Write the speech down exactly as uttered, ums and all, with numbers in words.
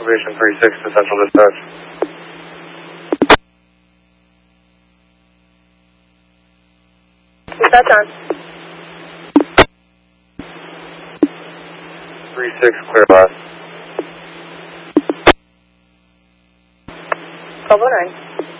Observation three six to Central Dispatch. Dispatch on. three six, clear last. twelve oh nine.